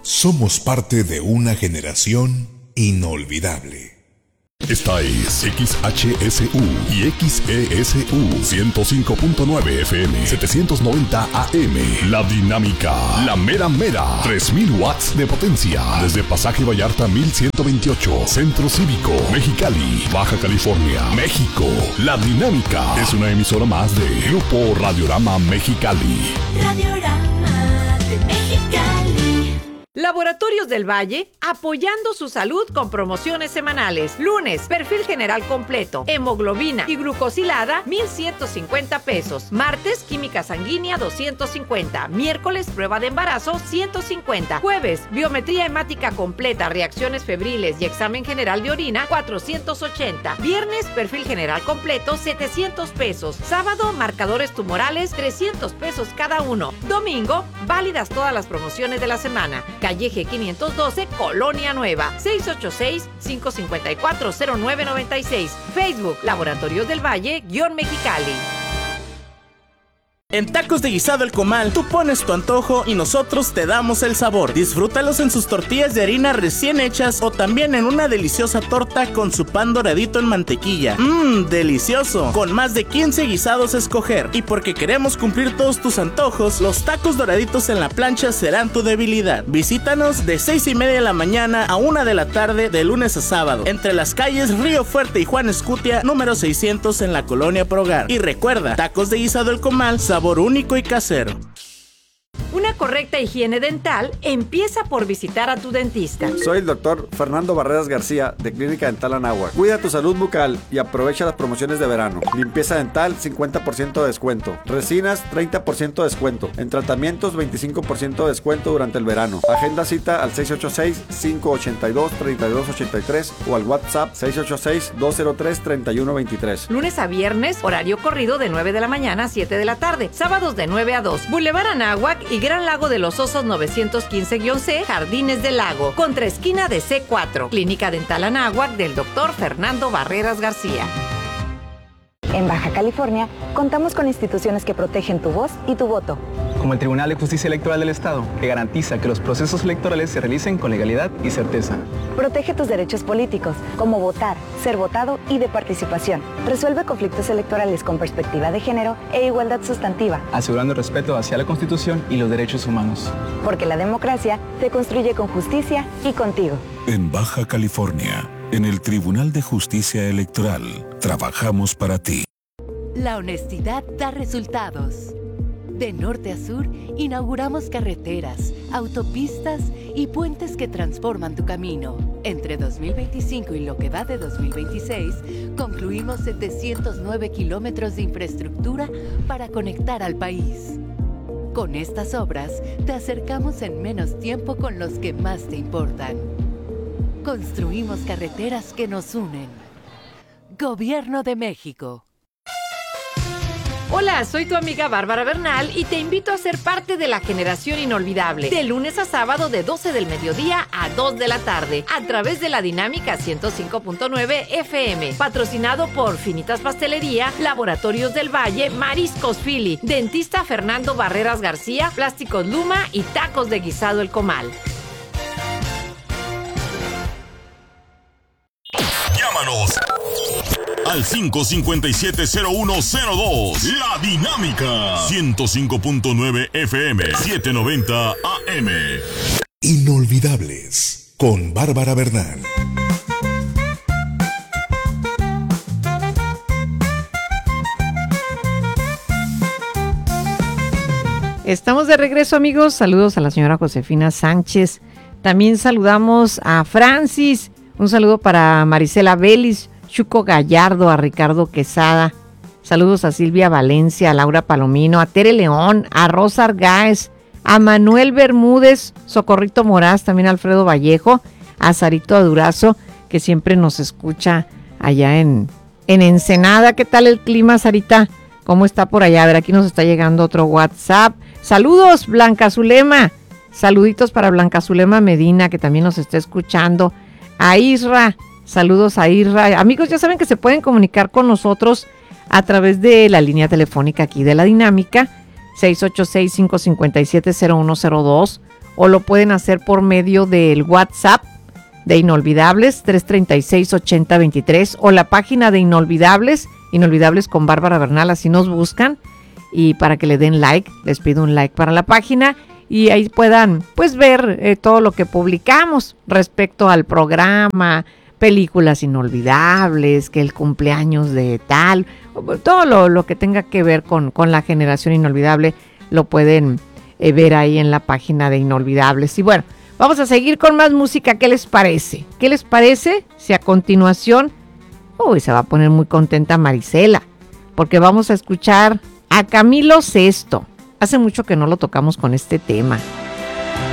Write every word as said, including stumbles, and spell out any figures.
Somos parte de una generación inolvidable. Esta es X H S U y X E S U ciento cinco punto nueve F M, setecientos noventa A M. La Dinámica, la mera mera, tres mil watts de potencia. Desde Pasaje Vallarta mil ciento veintiocho, Centro Cívico, Mexicali, Baja California, México. La Dinámica es una emisora más de Grupo Radiorama Mexicali. Radiorama de Mexicali. Laboratorios del Valle, apoyando su salud con promociones semanales. Lunes, perfil general completo, hemoglobina y glucosilada, mil ciento cincuenta pesos. Martes, química sanguínea, doscientos cincuenta. Miércoles, prueba de embarazo, ciento cincuenta. Jueves, biometría hemática completa, reacciones febriles y examen general de orina, cuatrocientos ochenta. Viernes, perfil general completo, setecientos pesos. Sábado, marcadores tumorales, trescientos pesos cada uno. Domingo, válidas todas las promociones de la semana. Calle G quinientos doce, Colonia Nueva, seis ocho seis, cinco cinco cuatro, cero nueve nueve seis. Facebook, Laboratorios del Valle, guión Mexicali. En Tacos de Guisado El Comal, tú pones tu antojo y nosotros te damos el sabor. Disfrútalos en sus tortillas de harina recién hechas o también en una deliciosa torta con su pan doradito en mantequilla. Mmm, delicioso. Con más de quince guisados a escoger. Y porque queremos cumplir todos tus antojos, los tacos doraditos en la plancha serán tu debilidad. Visítanos de seis y media de la mañana a una de la tarde de lunes a sábado. Entre las calles Río Fuerte y Juan Escutia, número seiscientos en la Colonia Progar. Y recuerda, Tacos de Guisado El Comal, sabor único y casero. Una correcta higiene dental empieza por visitar a tu dentista. Soy el doctor Fernando Barreras García, de Clínica Dental Anáhuac. Cuida tu salud bucal y aprovecha las promociones de verano. Limpieza dental, cincuenta por ciento de descuento. Resinas, treinta por ciento de descuento. En tratamientos, veinticinco por ciento de descuento durante el verano. Agenda cita al seis ocho seis, cinco ocho dos, tres dos ocho tres o al WhatsApp seis ocho seis, dos cero tres, tres uno dos tres. Lunes a viernes, horario corrido de nueve de la mañana a siete de la tarde. Sábados de nueve a dos. Boulevard Anáhuac y Gran Lago de los Osos novecientos quince C, Jardines del Lago, contra esquina de C cuatro. Clínica Dental Anáhuac del doctor Fernando Barreras García. En Baja California, contamos con instituciones que protegen tu voz y tu voto. Como el Tribunal de Justicia Electoral del Estado, que garantiza que los procesos electorales se realicen con legalidad y certeza. Protege tus derechos políticos, como votar, ser votado y de participación. Resuelve conflictos electorales con perspectiva de género e igualdad sustantiva. Asegurando el respeto hacia la Constitución y los derechos humanos. Porque la democracia se construye con justicia y contigo. En Baja California, en el Tribunal de Justicia Electoral, trabajamos para ti. La honestidad da resultados. De norte a sur, inauguramos carreteras, autopistas y puentes que transforman tu camino. Entre dos mil veinticinco y lo que va de dos mil veintiséis, concluimos setecientos nueve kilómetros de infraestructura para conectar al país. Con estas obras, te acercamos en menos tiempo con los que más te importan. Construimos carreteras que nos unen. Gobierno de México. Hola, soy tu amiga Bárbara Bernal y te invito a ser parte de la generación inolvidable. De lunes a sábado de doce del mediodía a dos de la tarde, a través de la Dinámica ciento cinco punto nueve F M. Patrocinado por Finitas Pastelería, Laboratorios del Valle, Mariscos Philly, Dentista Fernando Barreras García, Plásticos Luma y Tacos de Guisado El Comal. Llámanos al cinco cinco siete, cero uno cero dos. La Dinámica ciento cinco punto nueve F M, setecientos noventa A M. Inolvidables con Bárbara Bernal. Estamos de regreso, amigos. Saludos a la señora Josefina Sánchez. También saludamos a Francis. Un saludo para Marisela Vélez, Chuco Gallardo, a Ricardo Quesada. Saludos a Silvia Valencia, a Laura Palomino, a Tere León, a Rosa Argáez, a Manuel Bermúdez, Socorrito Moraz, también a Alfredo Vallejo, a Sarito Durazo, que siempre nos escucha allá en, en Ensenada. ¿Qué tal el clima, Sarita? ¿Cómo está por allá? A ver, aquí nos está llegando otro WhatsApp. Saludos, Blanca Zulema. Saluditos para Blanca Zulema Medina, que también nos está escuchando. A Isra, saludos a Isra. Amigos, ya saben que se pueden comunicar con nosotros a través de la línea telefónica aquí de la Dinámica, seis ocho seis, cinco cinco siete, cero uno cero dos, o lo pueden hacer por medio del WhatsApp de Inolvidables, tres treinta y seis, ochenta veintitrés, o la página de Inolvidables, Inolvidables con Bárbara Bernal, así nos buscan, y para que le den like, les pido un like para la página, y ahí puedan pues ver eh, todo lo que publicamos respecto al programa, películas inolvidables, que el cumpleaños de tal, todo lo, lo que tenga que ver con, con la generación inolvidable, lo pueden eh, ver ahí en la página de Inolvidables. Y bueno, vamos a seguir con más música. ¿Qué les parece? ¿Qué les parece si a continuación, uy, se va a poner muy contenta Marisela, porque vamos a escuchar a Camilo Sesto? Hace mucho que no lo tocamos con este tema.